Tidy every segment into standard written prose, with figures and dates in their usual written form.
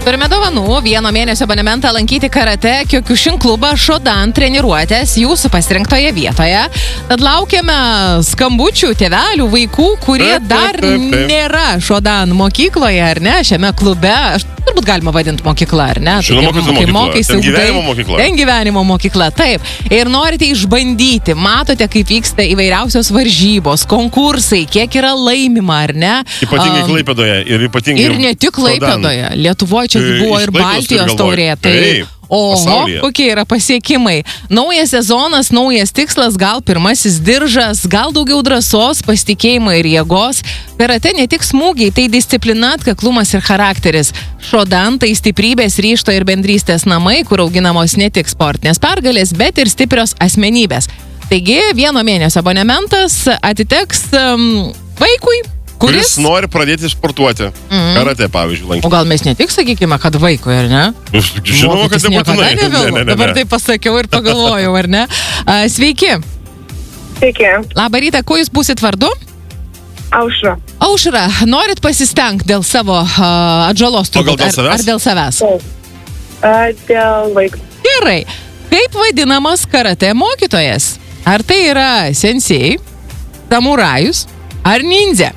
Turime dovanų, 1 mėnesio abonementą lankyti karate Kyokushin klubą Shodan treniruotės jūsų pasirinktoje vietoje. Tad laukiame skambučių tėvelių, vaikų, kurie dar nėra Shodan mokykloje, ar ne, šiame klube. Turbūt galima vadinti mokykla, ar ne? Žinoma, kad mokykla. Ten gyvenimo mokykla. Ten gyvenimo mokykla, taip. Ir norite išbandyti, matote, kaip vyksta įvairiausios varžybos, konkursai, kiek yra laimima, ar ne? Ypatingai Klaipėdoje ir ypatingai... Ir ne tik Klaipėdoje. Lietuvoje čia buvo ir Baltijos taurė. Taip. Oho, kokie yra pasiekimai. Naujas sezonas, naujas tikslas, gal pirmasis diržas, gal daugiau drąsos, pasitikėjimo ir jėgos. Karate ne tik smūgiai, tai disciplina, atkaklumas ir charakteris. Shodan tai stiprybės, ryžto ir bendrystės namai, kur auginamos ne tik sportinės pergalės, bet ir stiprios asmenybės. Taigi, 1 mėnesio abonementas atiteks vaikui, kuris nori pradėti sportuoti. Karate, pavyzdžiui, lankyti. O gal mes ne tik sakykime, kad vaikui, ar ne? Žinoma, kad nebūtinai. Ne. Dabar tai pasakiau ir pagalvojau, ar ne? Sveiki. Sveiki. Labą rytą, kuo jūs būsit vardu? Aušra. Aušra, norit pasistengti dėl savo atžalos turbūt? O gal dėl savęs? Ar dėl savęs? Dėl vaiko. Gerai. Kaip vadinamas karate mokytojas? Ar tai yra sensei, samurajus ar ninja?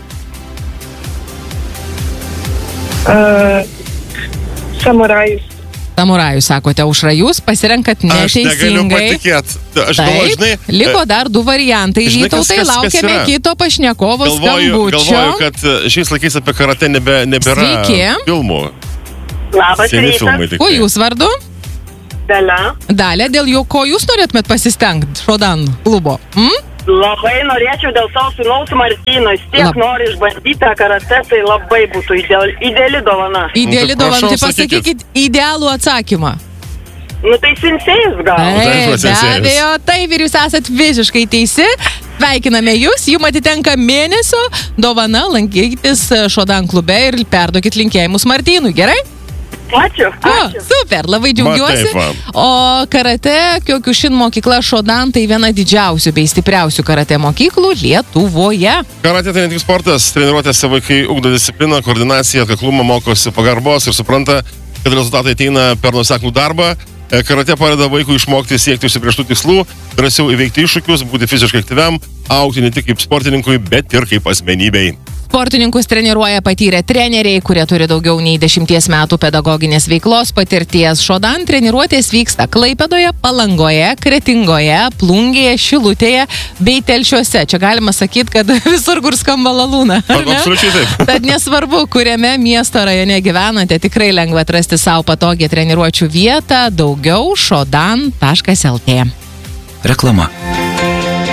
Samurajus. Samurajus, sakote, Aušra, jūs pasirenkat neteisingai. Aš negaliu patikėti. Taip, liko dar 2 variantai. Vytautai, laukiame kito pašnekovo skambučio. Galvoju, kad šiais laikais apie karate nebėra filmų. Labas rytas. Kuo jūs vardu? Dalia, dėl jo, ko jūs norėtumėt pasistengti Shodan klubo? Labai norėčiau dėl savo sūnaus Martyno. Jis tiek nori išbandyti karate, tai labai būtų ideali dovana. Ideali dovana, tai pasakykit idealų atsakymą. Nu tai sensėjus gal. Be abejo, taip ir jūs esat visiškai teisi. Sveikiname jūs, jums atitenka mėnesio dovana, lankytis Shodan klube ir perduokit linkėjimus Martynui, gerai? Ačiū. Super, labai džiaugiuosi. O karate Kyokushin mokykla Shodan tai viena didžiausių bei stipriausių karate mokyklų Lietuvoje. Karate tai ne tik sportas, treniruotėse vaikai ugdo discipliną, koordinaciją, atkaklumą, mokosi pagarbos ir supranta, kad rezultatai ateina per nuoseklų darbą. Karate padeda vaikui išmokti siekti užsibrėžtų tikslų, drąsiau įveikti iššūkius, būti fiziškai aktyviam, augti ne tik kaip sportininkui, bet ir kaip asmenybei. Sportininkus treniruoja patyrę treneriai, kurie turi daugiau nei 10 metų pedagoginės veiklos patirties. Shodan treniruotės vyksta Klaipėdoje, Palangoje, Kretingoje, Plungėje, Šilutėje bei Telšiuose. Čia galima sakyti, kad visur, kur skamba lalūna. Absoliučiai taip. Tad nesvarbu, kuriame miesto rajone gyvenate, tikrai lengva atrasti savo patogią treniruočių vietą. Daugiau shodan.lt. Reklama.